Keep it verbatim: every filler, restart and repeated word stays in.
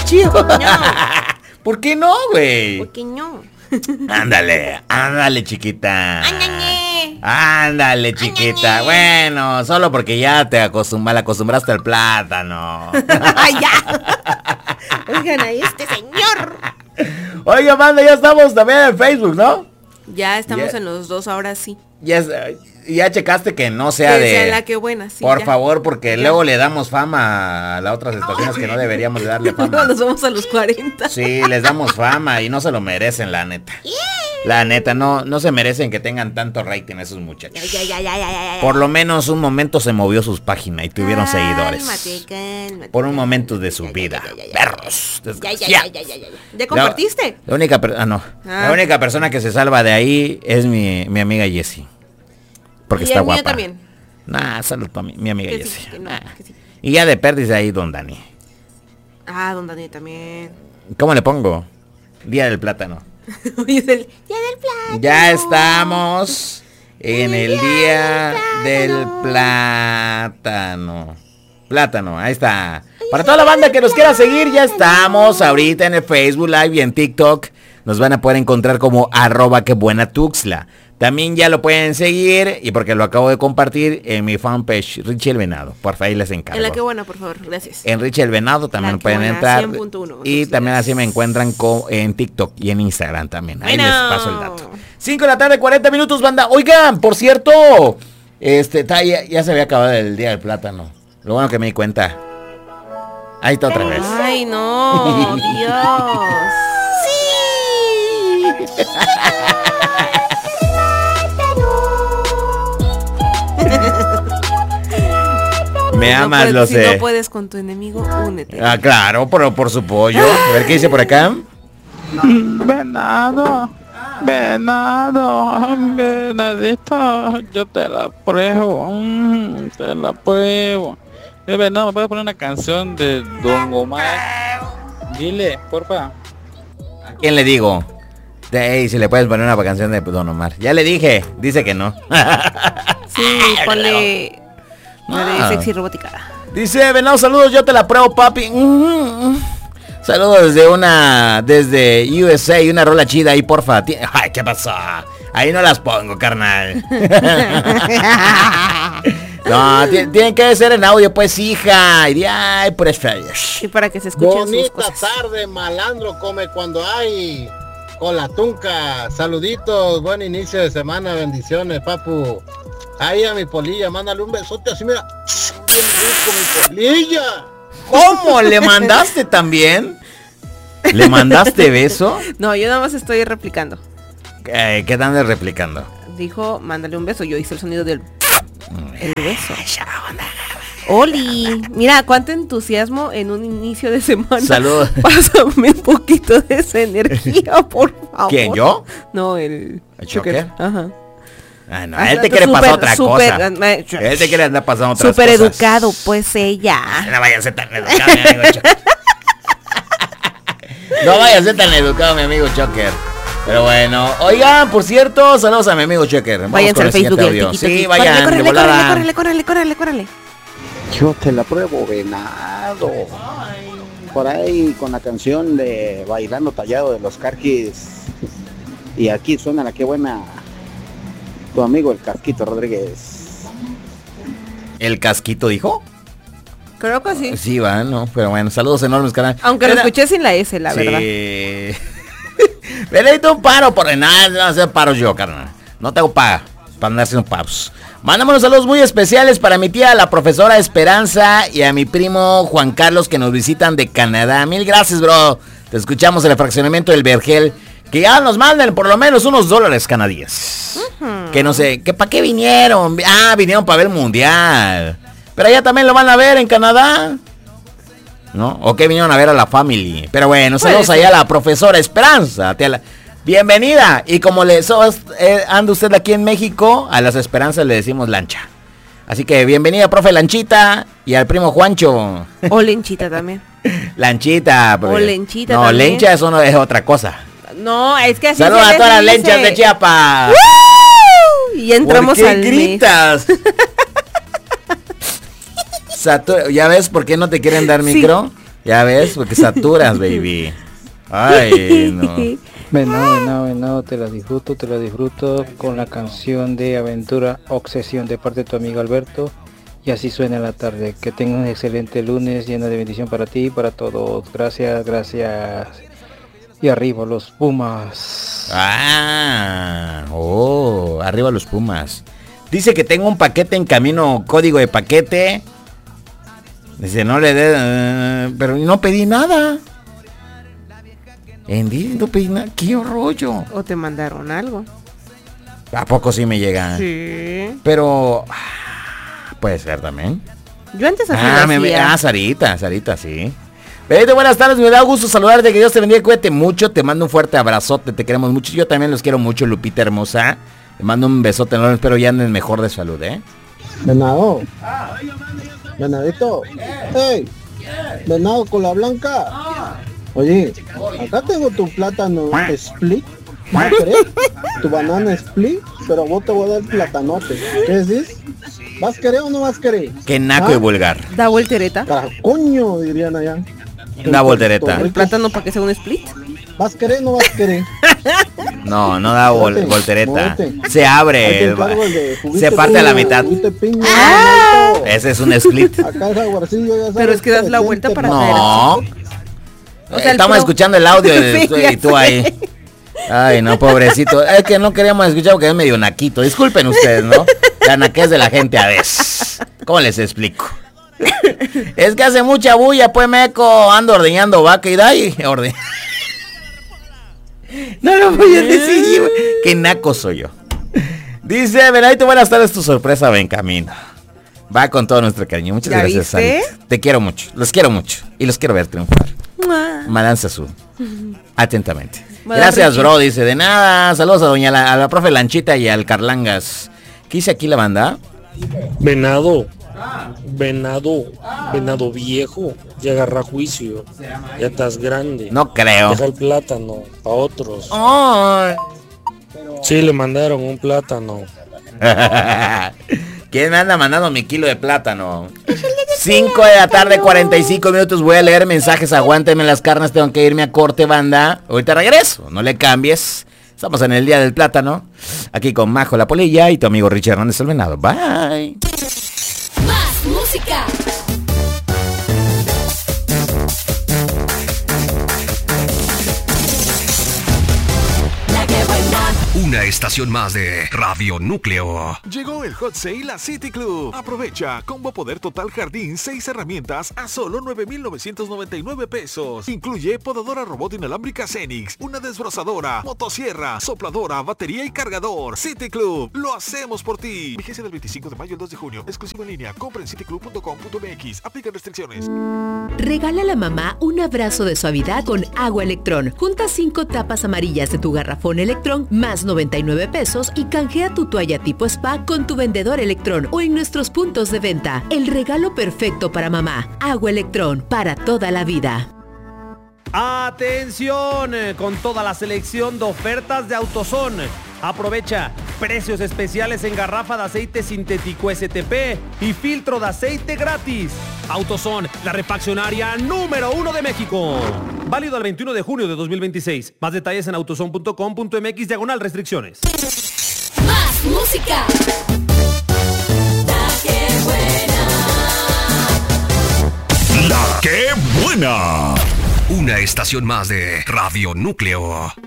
chido. No. ¿Por qué no, güey? ¿Por qué no? Ándale, ándale, chiquita. Ándale. Ándale, chiquita. Ándale. Bueno, solo porque ya te acostum mal acostumbraste al plátano. ¡Ay, ya! Oigan, ahí este señor. Oiga, banda, ya estamos también en Facebook, ¿no? Ya estamos Ya. en los dos, ahora sí. Ya, es- ya checaste que no sea Que de... sea la que buena, sí. Por ya. favor, porque Ya. luego le damos fama a las otras estaciones que no deberíamos de darle Luego fama. nos vamos a los cuarenta. Sí, les damos fama y no se lo merecen, la neta. La neta, no, no se merecen que tengan tanto rating esos muchachos. Ya, ya, ya, ya, ya, ya. Por lo menos un momento se movió sus páginas y tuvieron seguidores. Cálmate, cálmate, Por un cálmate. momento de su Ya, ya, vida. ya, ya, ya. Perros. Ya, ya, ya, desgraciados. ya, ya, ya. ¿Ya compartiste? La, la única per- ah, no. Ah. La única persona que se salva de ahí es mi, mi amiga Jessie. Porque Y está el mío guapa. también. Nah, salud para mi, mi amiga Que Jessie. sí, que no, Ah. que sí. Y ya de perdiz ahí, don Dani. Ah, don Dani también. ¿Cómo le pongo? Día del plátano. Hoy es el día del plátano. Ya estamos en el día del plátano. Plátano, ahí está. Para toda la banda que nos quiera seguir, ya estamos ahorita en el Facebook Live y en TikTok. Nos van a poder encontrar como arroba que buena tuxla. También ya lo pueden seguir, y porque lo acabo de compartir en mi fanpage, Richie el Venado. Por favor, ahí les encargo. En la que buena, por favor, gracias. En Richie el Venado también La que pueden buena, entrar. cien punto uno, Y muchas también así me gracias. encuentran co- en TikTok y en Instagram también. Ahí Bueno. les paso el dato. cinco de la tarde, cuarenta minutos, banda. Oigan, por cierto, este ta- ya, ya se había acabado el día del plátano. Lo bueno que me di cuenta. Ahí está otra vez. Ay, no, Dios. Me No amas, puedes- lo si sé. no puedes con tu enemigo, únete. Ah, claro, pero por su pollo. A ver qué dice por acá. Venado, venado, venadito, yo te la pruebo, mm, te la pruebo. Eh, venado, ¿me puedes poner una canción de Don Omar? Dile, porfa. ¿A quién le digo? Ey, si le puedes poner una canción de Don Omar. Ya le dije, dice que no. Sí, ponle la de Ah. sexy robótica. Dice, Venado, saludos, yo te la pruebo, papi. Mm. Saludos desde una, desde U S A, una rola chida ahí, porfa. Ti- Ay, ¿qué pasó? Ahí no las pongo, carnal. No, ti- tienen que ser en audio, pues, hija. Y di, ay, puras fallas. Y para que se escuchen sus Bonita cosas. tarde, malandro come cuando hay. Con la tunca. Saluditos, buen inicio de semana, bendiciones, papu. Ahí a mi polilla, mándale un besote así, mira. Bien rico, mi polilla. ¿Cómo? ¿Le mandaste también? ¿Le mandaste beso? No, yo nada más estoy replicando. Eh, ¿Qué andas replicando? Dijo, mándale un beso. Yo hice el sonido del el beso. Oli, mira cuánto entusiasmo en un inicio de semana. Saludos. Pásame un poquito de esa energía, por favor. ¿Quién, yo? No, el ¿El Joker? Ajá. Ah, no, Ah, él te tú quiere súper, pasar otra súper, cosa. eh, Él te quiere andar pasando otras Súper cosas. educado, pues ella. No vaya a ser tan educado, mi amigo Choker. No vaya a ser tan educado, mi amigo Choker. Pero bueno, oigan, por cierto, saludos a mi amigo Choker. Vamos Váyanse con al el siguiente Facebook y al audio. TikTok. Sí, Córrele, vayan de córrele, volada. córrele, córrele, córrele, córrele. Yo te la pruebo, venado. Por ahí con la canción de Bailando Tallado de los Carquis. Y aquí suena la que buena. Tu amigo el Casquito Rodríguez. ¿El casquito dijo? Creo que sí. Sí, va, no, pero bueno, saludos enormes, canal. Aunque lo escuché sin la S, la sí. verdad. Me necesito un paro por nada, no hacer paros yo, carnal. No tengo paga para andar haciendo paros. Mándame unos saludos muy especiales para mi tía, la profesora Esperanza, y a mi primo Juan Carlos, que nos visitan de Canadá. Mil gracias, bro. Te escuchamos en el fraccionamiento del Vergel. Que ya nos manden por lo menos unos dólares canadienses. Uh-huh. Que no sé, que para qué vinieron. Ah, vinieron para ver el mundial. Pero allá también lo van a ver en Canadá. ¿No? ¿O qué vinieron a ver a la family? Pero bueno, saludos allá a la profesora Esperanza. Tía la... Bienvenida. Y como le sos, eh, anda usted aquí en México, a las Esperanzas le decimos lancha. Así que bienvenida, profe Lanchita, y al primo Juancho. O Lenchita también. Lanchita. O Lenchita No, también. lencha eso no es otra cosa. No, es que así Saludos se a todas las dice. lenchas de Chiapas. ¡Woo! Y entramos ¿Por qué al gritas? Satur- ¿Ya ves por qué no te quieren dar Sí. micro? Ya ves, porque saturas, baby. Ay, no. Venado, venado, venado, te la disfruto, te la disfruto con la canción de Aventura Obsesión de parte de tu amigo Alberto. Y así suena la tarde. Que tengas un excelente lunes lleno de bendición para ti y para todos. Gracias, gracias. Y arriba los Pumas. Ah, oh, arriba los Pumas. Dice que tengo un paquete en camino, código de paquete. Dice, no le dé, uh, pero no pedí nada. En no pedí nada, qué rollo. O te mandaron algo. ¿A poco sí me llega? Sí. Pero ah, puede ser también. Yo antes así Ah, lo me, me, hacía. ah, Sarita, Sarita, sí. Benito, buenas tardes, me da gusto saludarte, que Dios te bendiga, cuídate mucho, te mando un fuerte abrazote, te queremos mucho, yo también los quiero mucho, Lupita hermosa, te mando un besote enorme, espero ya anden mejor de salud, ¿eh? Venado. Venadito. Hey. Venado con la blanca. Oye, acá tengo tu plátano split. ¿Vas a querer? Tu banana split, pero vos te voy a dar platanote. ¿Qué decís? ¿Vas a querer o no vas a querer? Qué naco ¿Ah? y vulgar. Da voltereta. Carajo, coño, dirían allá. Una voltereta. El plátano para que sea un split. ¿Vas a querer o no vas a querer? No, no da vol- Muévete, voltereta. muévete. Se abre, Ahí te el- encargo el de juguito se parte a la piña, mitad. juguito piña, ¡Ah! Venadito. Ese es un split. Acá el jaguarcillo, ya sabes, Pero es que das la vuelta para No. O sea, el Estamos pro- escuchando el audio de- Sí, ya y tú sé. ahí. Ay, no, pobrecito. Es que no queríamos escuchar porque es medio naquito. Disculpen ustedes, ¿no? La naquez de la gente a veces. ¿Cómo les explico? Es que hace mucha bulla, pues, meco. Ando ordeñando vaca y da y orde... No lo voy a decir. güey. Qué naco soy yo. Dice, Venadito, buenas tardes, tu sorpresa va en camino. Va con todo nuestro cariño. Muchas ¿Ya gracias, viste? Sarita. Te quiero mucho. Los quiero mucho. Y los quiero ver triunfar. Mua. Madanza Azul. Atentamente. Madame Gracias, Richie. bro. Dice, de nada. Saludos a doña la, a la profe Lanchita y al Carlangas. ¿Qué dice aquí la banda? Venado, venado, venado viejo, ya agarra juicio, ya estás grande. No creo. Deja el plátano a otros. Ay. Sí, le mandaron un plátano. ¿Quién me anda mandando mi kilo de plátano? cinco de la tarde, cuarenta y cinco minutos. Voy a leer mensajes. Aguántenme las carnes. Tengo que irme a corte, banda. Ahorita regreso. No le cambies. Estamos en el día del plátano. Aquí con Majo la Polilla y tu amigo Richie Hernández el Venado. Bye. Más música. La que buena. Una estación más de Radio Núcleo. Llegó el Hot Sale a City Club. Aprovecha, combo poder total jardín, seis herramientas a solo nueve mil novecientos noventa y nueve pesos. Incluye podadora robot inalámbrica Cenix, una desbrozadora, motosierra, sopladora, batería y cargador. City Club, lo hacemos por ti. Vigencia del veinticinco de mayo al dos de junio. Exclusivo en línea. Compra en cityclub punto com punto m x. Aplican restricciones. Regala a la mamá un abrazo de suavidad con Agua Electrón. Junta cinco tapas amarillas de tu garrafón Electrón más noventa y nueve pesos y canjea tu toalla tipo spa con tu vendedor Electrón o en nuestros puntos de venta. El regalo perfecto para mamá. Agua Electrón, para toda la vida. Atención, eh, con toda la selección de ofertas de AutoZone. Aprovecha precios especiales en garrafa de aceite sintético S T P y filtro de aceite gratis. AutoZone, la refaccionaria número uno de México. Válido al veintiuno de junio de dos mil veintiséis. Más detalles en autozone punto com punto m x diagonal restricciones. Más música. La que buena. La que buena. Una estación más de Radio Núcleo.